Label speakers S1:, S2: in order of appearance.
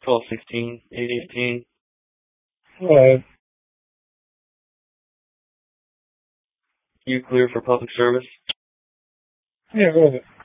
S1: Call 16-818.
S2: Alright.
S1: You clear for public service?
S2: Yeah, go ahead.